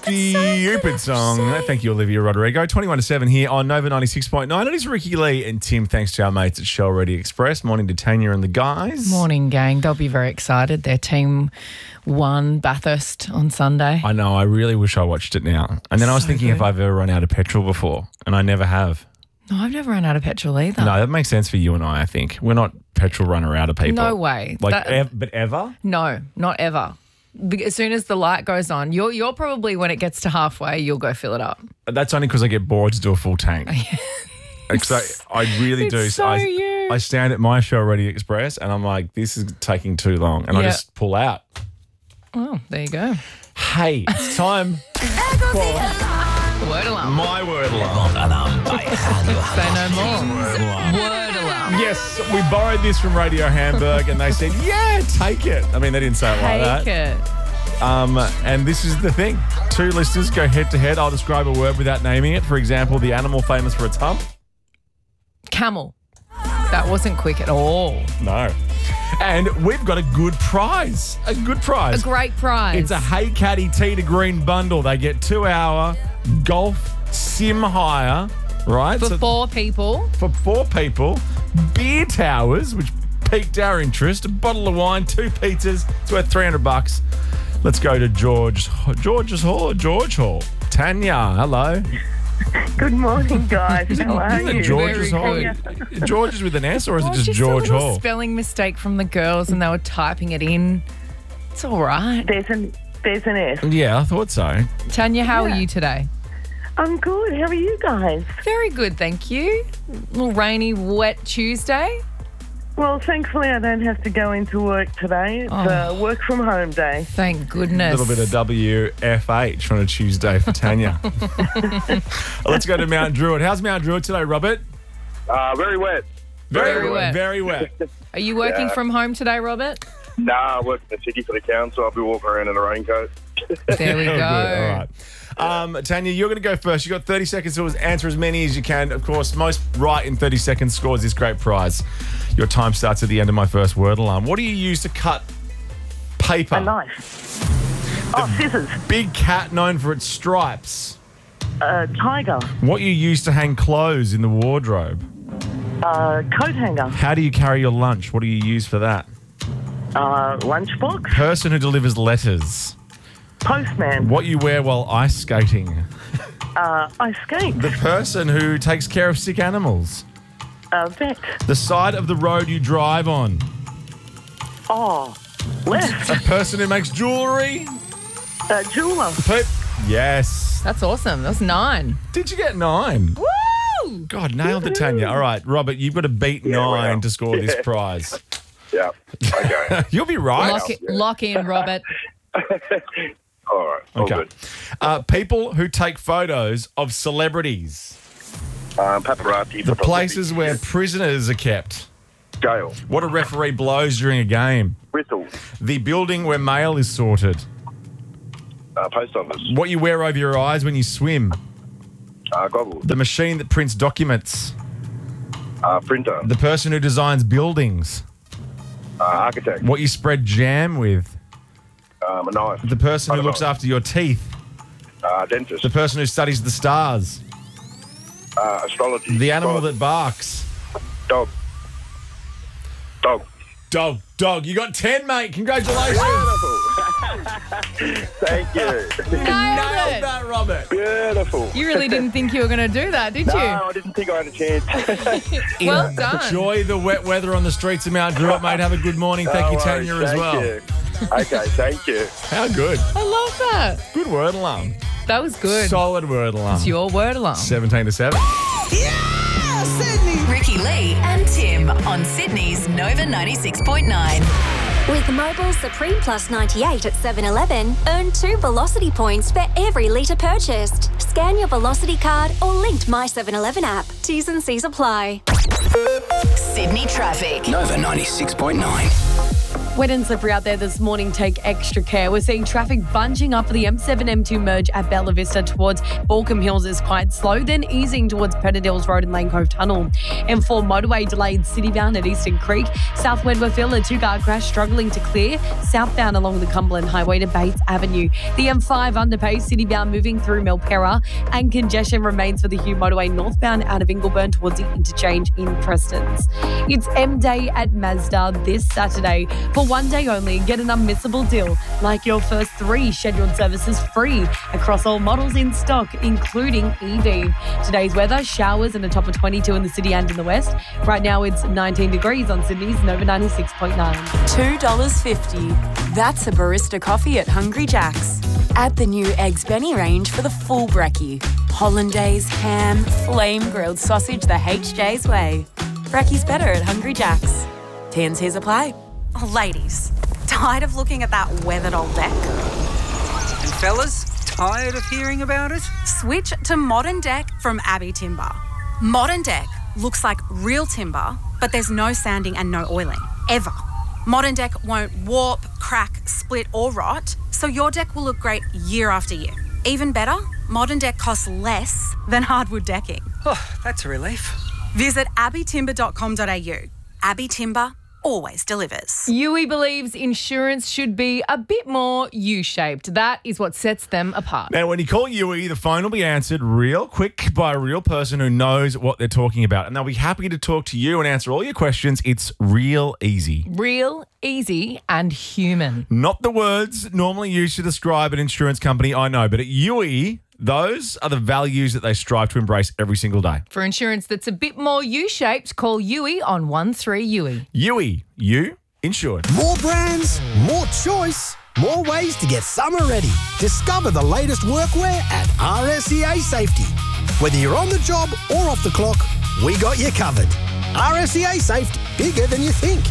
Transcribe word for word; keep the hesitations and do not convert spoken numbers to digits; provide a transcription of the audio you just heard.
Stupid song. Thank you, Olivia Rodrigo. twenty-one to seven here on Nova ninety-six point nine. It is Ricky Lee and Tim, thanks to our mates at Shell Ready Express. Morning to Tanya and the guys. Morning, gang. They'll be very excited. Their team won Bathurst on Sunday. I know. I really wish I watched it now. And then I was So thinking good. if I've ever run out of petrol before, and I never have. No, I've never run out of petrol either. No, that makes sense for you and I, I think. We're not petrol runner out of people. No way. Like, That- ev- but ever? No, not ever. Be- As soon as the light goes on, you're you're probably, when it gets to halfway, you'll go fill it up. That's only because I get bored to do a full tank. Like, so I really It's do. so I, you. I stand at my Shell Ready Express and I'm like, this is taking too long. And I Yeah. just pull out. Oh, there you go. Hey, it's time for Word alarm. my word alarm. Say no more. Word alarm. Yes, we borrowed this from Radio Hamburg and they said, yeah, take it. I mean, they didn't say it like Take that. it. Um, and this is the thing. Two listeners go head to head. I'll describe a word without naming it. For example, the animal famous for its hump. Camel. That wasn't quick at all. No. And we've got a good prize. A good A prize. great prize. It's a Hey Caddy Tea to Green bundle. They get two hour golf sim hire, right? For So- four people. for four people, beer towers, which piqued our interest, a bottle of wine, two pizzas. It's worth three hundred bucks. Let's go to George. George's Hall or George Hall? Tanya, hello. Good morning, guys. How are Isn't it you? George's Very Hall? George is with an S or is Oh, it just just George a little Hall? spelling mistake from the girls and they were typing it in. It's all right. There's an there's an S. Yeah, I thought so. Tanya, how Yeah. are you today? I'm good. How are you guys? Very good, thank you. A little rainy, wet Tuesday. Well, thankfully, I don't have to go into work today. It's Oh. uh, work from home day. Thank goodness. A little bit of W F H on a Tuesday for Tanya. Let's go to Mount Druitt. How's Mount Druitt today, Robert? Uh, very wet. Very wet. Very wet. Are you working Yeah. from home today, Robert? Nah, I work in the city for the council. I'll be walking around in a raincoat. There we Oh, go. good. All right. Um, Tanya, you're going to go first. You've got thirty seconds to answer as many as you can. Of course, most right in thirty seconds scores this great prize. Your time starts at the end of my first word alarm. What do you use to cut paper? A knife. Oh, scissors. Big cat known for its stripes. Uh, tiger. What you use to hang clothes in the wardrobe. Uh, coat hanger. How do you carry your lunch? What do you use for that? Uh, lunchbox. Person who delivers letters. Postman. What you wear while ice skating. Uh, ice skate. The person who takes care of sick animals. Uh, vet. The side of the road you drive on. Oh, left. A person who makes jewellery. Uh, jeweler. Poop. Yes. That's awesome. That's nine. Did you get nine? Woo! God, nailed it, Tanya. All right, Robert, you've got to beat Yeah, nine wow. to score this prize. Yeah. Okay. You'll be right. Lock, it, lock in, Robert. All right. All Okay. good. Uh, people who take photos of celebrities. Um, paparazzi. The places where prisoners are kept. Jail. What a referee blows during a game. Whistle. The building where mail is sorted. Uh, post office. What you wear over your eyes when you swim. Uh, goggles. The machine that prints documents. Uh, printer. The person who designs buildings. Uh, architect. What you spread jam with. Um, a knife. The person who Other looks knife. after your teeth. Uh, dentist. The person who studies the stars. Uh, astrology. The animal God. that barks. Dog. Dog. Dog, dog. You got ten, mate. Congratulations. Beautiful. Thank you. Nailed Nailed it. that, Robert. Beautiful. You really didn't think you were going to do that, did No, you? I didn't think I had a chance. Well done. Enjoy the wet weather on the streets of Mount Druitt, mate. Have a good morning. Thank No you, worries. Tanya, as Thank well. you. Okay, thank you. How good. I love that. Good word alarm. That was good. Solid word alarm. It's your word alarm. seventeen to seven. Ricky Lee and Tim on Sydney's Nova ninety-six point nine. With Mobil Supreme Plus ninety-eight at seven eleven, earn two Velocity points for every litre purchased. Scan your Velocity card or linked My seven eleven app. T's and C's apply. Sydney traffic. Nova ninety-six point nine. Wet and slippery out there this morning. Take extra care. We're seeing traffic bunching up for the M seven M two merge at Bella Vista towards Balcombe Hills is quite slow, then easing towards Petterdales Road and Lane Cove Tunnel. M four motorway delayed citybound at Eastern Creek. South Wedwardville, a two-car crash struggling to clear. Southbound along the Cumberland Highway to Bates Avenue. The M five underpass citybound moving through Milperra, and congestion remains for the Hugh motorway northbound out of Ingleburn towards the interchange in Prestons. It's M Day at Mazda this Saturday. For one day only, get an unmissable deal, like your first three scheduled services free across all models in stock, including E V. Today's weather, showers and a top of twenty-two in the city and in the west. Right now it's nineteen degrees on Sydney's Nova ninety-six point nine. two dollars fifty. That's a barista coffee at Hungry Jack's. Add the new Eggs Benny range for the full brekkie. Hollandaise, ham, flame grilled sausage the H J's way. Brekkie's better at Hungry Jack's. T and C's apply. Oh, ladies, tired of looking at that weathered old deck? And fellas, tired of hearing about it? Switch to Modern Deck from Abbey Timber. Modern Deck looks like real timber, but there's no sanding and no oiling, ever. Modern Deck won't warp, crack, split or rot, so your deck will look great year after year. Even better, Modern Deck costs less than hardwood decking. Oh, that's a relief. Visit abbey timber dot com dot a u. Abbey Timber always delivers. U I believes insurance should be a bit more U-shaped. That is what sets them apart. Now, when you call U I, the phone will be answered real quick by a real person who knows what they're talking about. And they'll be happy to talk to you and answer all your questions. It's real easy. Real, easy and human. Not the words normally used to describe an insurance company, I know. But at U I, those are the values that they strive to embrace every single day. For insurance that's a bit more U-shaped, call U I on one three U I. U I, you insured. More brands, more choice, more ways to get summer ready. Discover the latest workwear at R S E A Safety. Whether you're on the job or off the clock, we got you covered. R S E A Safety, bigger than you think.